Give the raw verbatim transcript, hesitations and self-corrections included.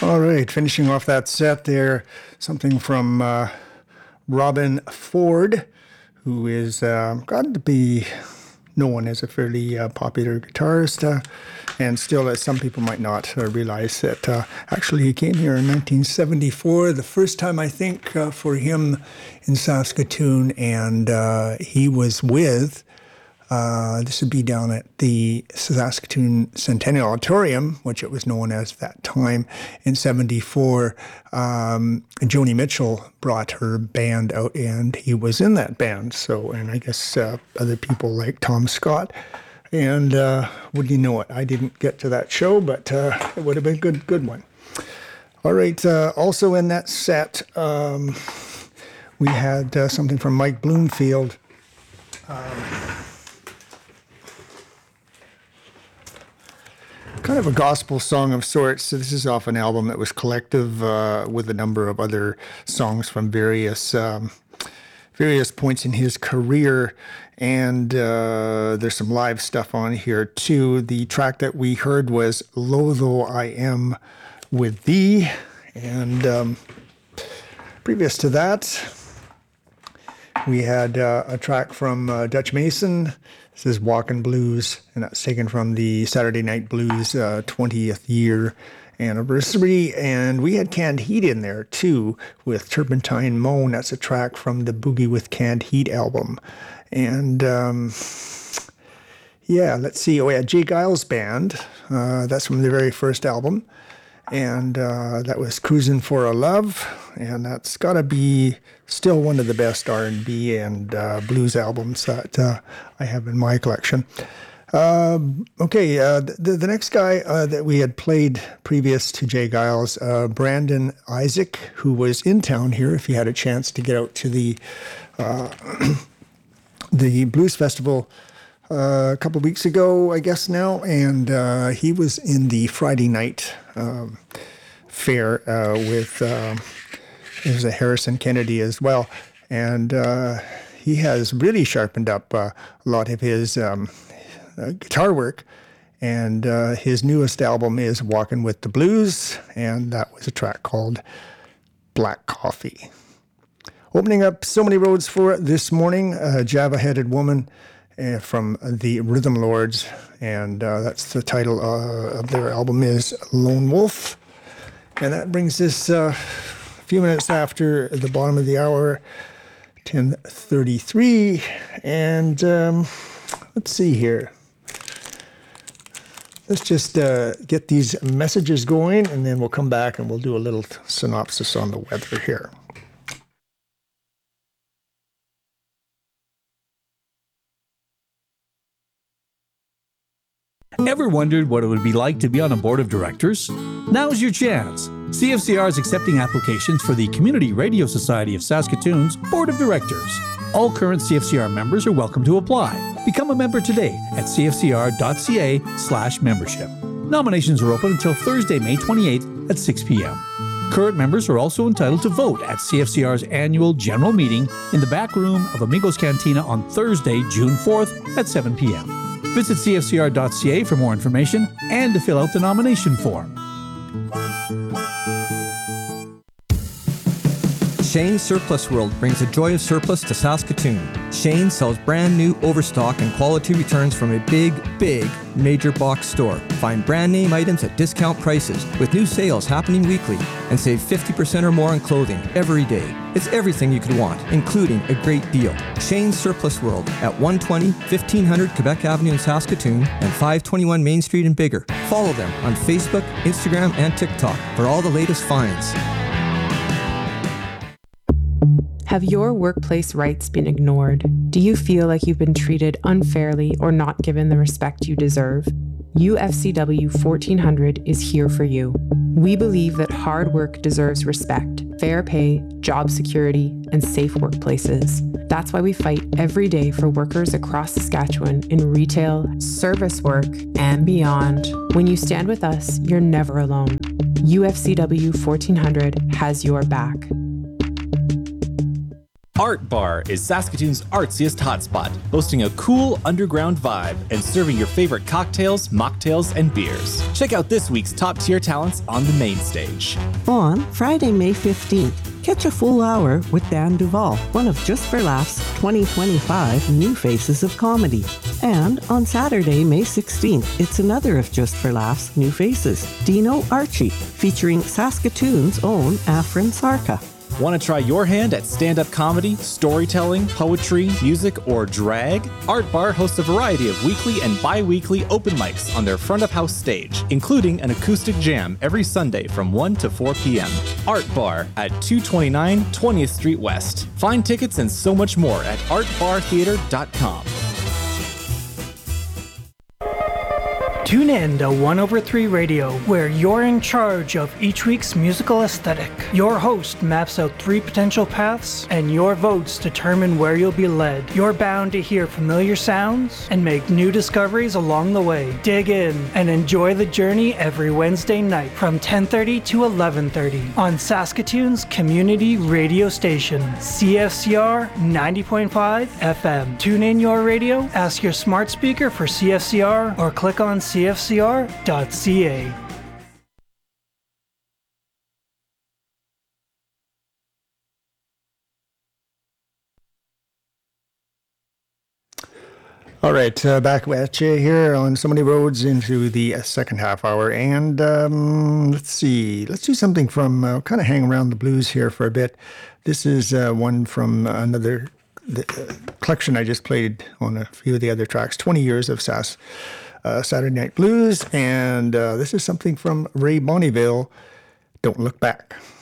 All right, finishing off that set there, something from uh, Robben Ford, who is uh, got to be known as a fairly uh, popular guitarist, uh, and still, as some people might not uh, realize, that uh, actually he came here in nineteen seventy-four, the first time, I think, uh, for him in Saskatoon, and uh, he was with Uh, this would be down at the Saskatoon Centennial Auditorium, which it was known as that time, in seventy-four. Um, Joni Mitchell brought her band out, and he was in that band. So, and I guess uh, other people like Tom Scott. And uh, would you know it? I didn't get to that show, but uh, it would have been a good, good one. All right. Uh, also in that set, um, we had uh, something from Mike Bloomfield. Um, Kind of a gospel song of sorts. So this is off an album that was collective uh, with a number of other songs from various um, various points in his career. And uh, there's some live stuff on here too. The track that we heard was Lo Though I Am With Thee. And um, previous to that, we had uh, a track from uh, Dutch Mason. This is Walkin' Blues, and that's taken from the Saturday Night Blues uh, twentieth year anniversary. And we had Canned Heat in there, too, with Turpentine Moan. That's a track from the Boogie with Canned Heat album. And, um, yeah, let's see. Oh, yeah, Jay Giles Band. Uh, that's from the very first album. And uh, that was Cruisin' for a Love. And that's got to be still one of the best R and B and uh, blues albums that uh, I have in my collection. Uh, okay, uh, the, the next guy uh, that we had played previous to Jay Giles, uh, Brandon Isaac, who was in town here, if you had a chance to get out to the uh, the Blues Festival uh, a couple of weeks ago, I guess now, and uh, he was in the Friday night um, fair uh, with... Uh, There's a Harrison Kennedy as well, and uh, he has really sharpened up uh, a lot of his um, uh, guitar work, and uh, his newest album is Walkin' with the Blues, and that was a track called Black Coffee. Opening up So Many Roads for it this morning, uh, Java-Headed Woman uh, from the Rhythm Lords, and uh, that's the title uh, of their album is Lone Wolf, and that brings us... Uh, A few minutes after the bottom of the hour, ten thirty-three, and um, let's see here. Let's just uh, get these messages going, and then we'll come back and we'll do a little synopsis on the weather here. Ever wondered what it would be like to be on a board of directors? Now's your chance. C F C R is accepting applications for the Community Radio Society of Saskatoon's Board of Directors. All current C F C R members are welcome to apply. Become a member today at cfcr.ca slash membership. Nominations are open until Thursday, May twenty-eighth at six p.m. Current members are also entitled to vote at C F C R's annual general meeting in the back room of Amigos Cantina on Thursday, June fourth at seven p.m. Visit c f c r dot c a for more information and to fill out the nomination form. Shane's Surplus World brings the joy of surplus to Saskatoon. Shane sells brand new overstock and quality returns from a big, big major box store. Find brand name items at discount prices with new sales happening weekly and save fifty percent or more on clothing every day. It's everything you could want, including a great deal. Shane's Surplus World at one twenty, fifteen hundred Quebec Avenue in Saskatoon and five twenty-one Main Street in Bigger. Follow them on Facebook, Instagram, and TikTok for all the latest finds. Have your workplace rights been ignored? Do you feel like you've been treated unfairly or not given the respect you deserve? U F C W fourteen hundred is here for you. We believe that hard work deserves respect, fair pay, job security, and safe workplaces. That's why we fight every day for workers across Saskatchewan in retail, service work, and beyond. When you stand with us, you're never alone. U F C W fourteen hundred has your back. Art Bar is Saskatoon's artsiest hotspot, hosting a cool underground vibe and serving your favorite cocktails, mocktails, and beers. Check out this week's top-tier talents on the main stage. On Friday, May fifteenth, catch a full hour with Dan Duvall, one of Just for Laughs' twenty twenty-five New Faces of Comedy. And on Saturday, May sixteenth, it's another of Just for Laughs' New Faces, Dino Archie, featuring Saskatoon's own Afrin Sarka. Want to try your hand at stand-up comedy, storytelling, poetry, music, or drag? Art Bar hosts a variety of weekly and bi-weekly open mics on their front-of-house stage, including an acoustic jam every Sunday from one to four p.m. Art Bar at two twenty-nine twentieth Street West. Find tickets and so much more at art bar theater dot com. Tune in to one over three Radio, where you're in charge of each week's musical aesthetic. Your host maps out three potential paths, and your votes determine where you'll be led. You're bound to hear familiar sounds and make new discoveries along the way. Dig in and enjoy the journey every Wednesday night from ten thirty to eleven thirty on Saskatoon's community radio station, C F C R ninety point five F M. Tune in your radio, ask your smart speaker for C F C R, or click on C F C R dot C A. All right, uh, back at you here on So Many Roads into the uh, second half hour. And um, let's see, let's do something from, uh, kind of hang around the blues here for a bit. This is uh, one from another the, uh, collection I just played on a few of the other tracks, twenty years of Sass. Uh, Saturday Night Blues, and uh, this is something from Ray Bonneville, Don't Look Back.